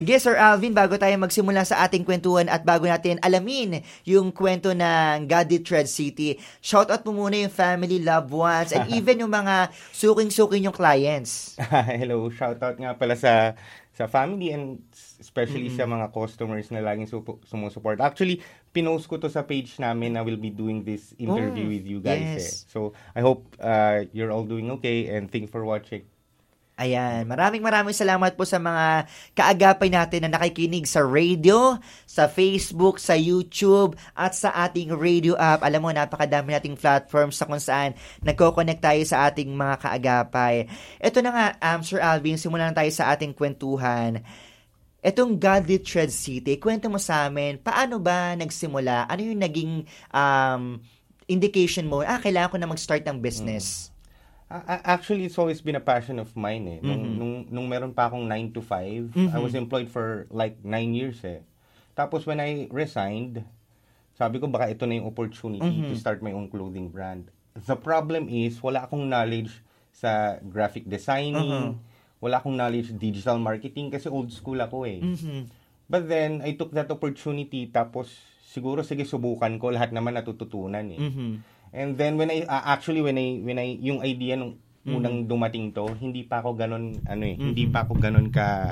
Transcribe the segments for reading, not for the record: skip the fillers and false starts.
Yes, Sir Alvin, bago tayo magsimula sa ating kwentuhan at bago natin alamin yung kwento ng Godly Thread City, shoutout mo muna yung family, loved ones, and even yung mga suking-suking yung clients. Hello, shoutout nga pala sa family and especially sa mga customers na laging sumusuport. Actually, pinost ko to sa page namin na we'll be doing this interview with you guys. Yes. So, I hope you're all doing okay and thanks for watching. Ayan, maraming salamat po sa mga kaagapay natin na nakikinig sa radio, sa Facebook, sa YouTube, at sa ating radio app. Alam mo, napakadami nating platforms sa kung saan nagko-connect tayo sa ating mga kaagapay. Ito na nga, Sir Alvin, simulan tayo sa ating kwentuhan. Etong Godly Thread City, kwento mo sa amin, paano ba nagsimula? Ano yung naging indication mo, kailangan ko na mag-start ng business? Actually, it's always been a passion of mine eh. Nung meron pa akong 9 to 5, I was employed for like 9 years eh. Tapos when I resigned, sabi ko baka ito na yung opportunity to start my own clothing brand. The problem is, wala akong knowledge sa graphic designing, wala akong knowledge digital marketing kasi old school ako eh. But then, I took that opportunity tapos siguro sige subukan ko, lahat naman natututunan eh. And then when I yung idea nung unang dumating to, hindi pa ako ganon hindi pa ako ganon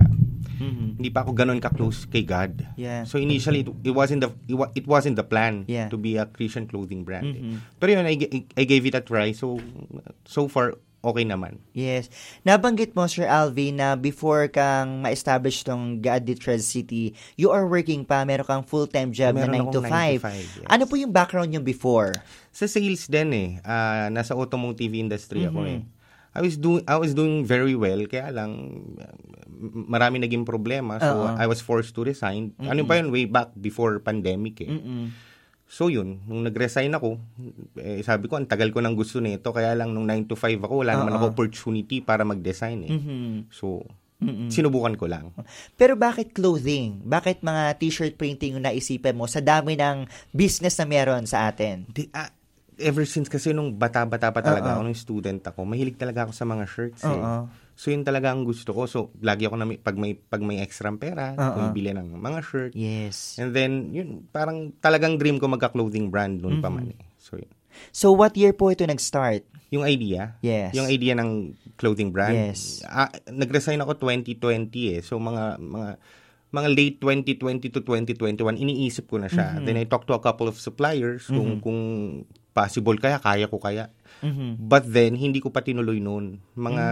ka close kay God. Yeah. So initially it wasn't the plan to be a Christian clothing brand. Pero yun, I gave it a try. So far okay naman. Yes. Nabanggit mo, Sir Alvin, na before kang ma-establish tong Godly Thread City, you are working pa, meron kang full-time job na 9 to 5. Yes. Ano po yung background nyo before? Sa sales din eh. Nasa automotive industry ako eh. I was doing very well, kaya lang marami naging problema. So I was forced to resign. Ano pa yun? Way back before pandemic eh. So yun, nung nag-resign ako, sabi ko, ang tagal ko nang gusto nito, kaya lang nung 9 to 5 ako, wala naman ako opportunity para mag-design eh. So, sinubukan ko lang. Pero bakit clothing? Bakit mga t-shirt printing yung naisipan mo sa dami ng business na meron sa atin? Ever since kasi nung bata-bata pa talaga ako, nung student ako, mahilig talaga ako sa mga shirts eh. So yun talaga ang gusto ko. So lagi ako pag may extra pera, bumibili ng mga shirt. Yes. And then yun, parang talagang dream ko magka-clothing brand noon pa man eh. So yun. So what year po ito nag-start? Yung idea? Yes. Yung idea ng clothing brand? Yes. Nag-resign ako 2020 eh. So mga late 2020 to 2021, iniisip ko na siya. Then I talked to a couple of suppliers kung possible kaya ko kaya. But then, hindi ko pa tinuloy noon.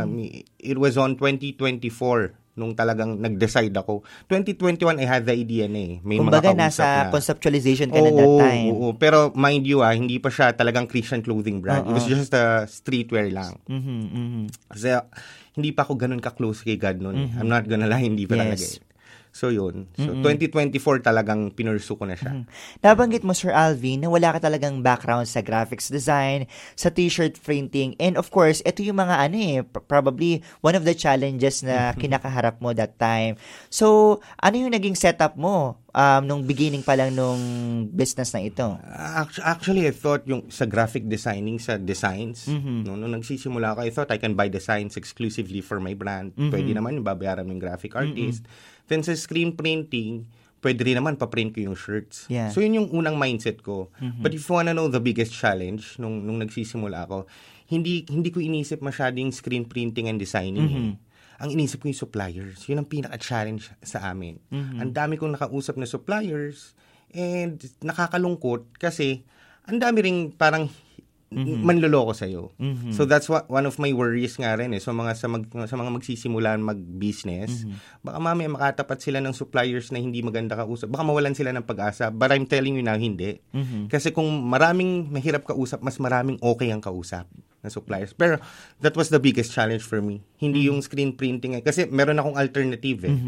It was on 2024 nung talagang nag-decide ako. 2021, I had the idea na eh. May kumbaga, mga kausap nasa conceptualization ka na that time. Oo. Pero mind you hindi pa siya talagang Christian clothing brand. It was just a streetwear lang. Kasi hindi pa ako ganun ka-close kay God noon. I'm not gonna lie, hindi pa talaga eh. So yun. So 2024 talagang pinursu ko na siya. Nabanggit mo, Sir Alvin, na wala ka talagang background sa graphics design, sa t-shirt printing, and of course, ito yung mga probably one of the challenges na kinakaharap mo that time. So, ano yung naging setup mo nung beginning pa lang nung business na ito? Actually, I thought yung sa graphic designing, sa designs, nung nagsisimula ako, I thought I can buy designs exclusively for my brand. Pwede naman yung babayaran ng graphic artist. Then sa screen printing, pwede rin naman pa-print ko yung shirts. Yeah. So yun yung unang mindset ko. But if you wanna know the biggest challenge nung nagsisimula ako, hindi ko inisip masyadong screen printing and designing. Ang inisip ko yung suppliers. Yun ang pinaka-challenge sa amin. Ang dami kong nakausap na suppliers and nakakalungkot kasi ang dami ring parang manloloko sa'yo. So that's one of my worries nga rin eh. So sa mga magsisimulan mag-business, baka mamaya makatapat sila ng suppliers na hindi maganda kausap. Baka mawalan sila ng pag-asa. But I'm telling you now, hindi. Kasi kung maraming mahirap kausap, mas maraming okay ang kausap na suppliers. Pero that was the biggest challenge for me. Hindi yung screen printing eh. Kasi meron akong alternative eh.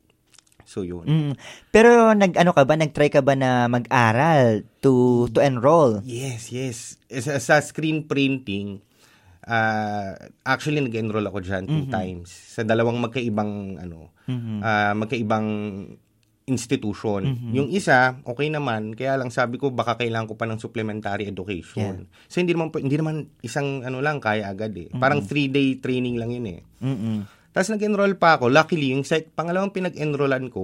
So yun. Pero nag-try ka ba na mag-aral to enroll? Yes. Sa screen printing, actually nag-enroll ako dyan 2 times. Sa dalawang magkaibang institution. Yung isa, okay naman, kaya lang sabi ko baka kailangan ko pa ng supplementary education. Yeah. So hindi naman isang lang kaya agad eh. Parang 3-day training lang yun eh. Tapos nag-enroll pa ako. Luckily, yung pangalawang pinag-enrollan ko,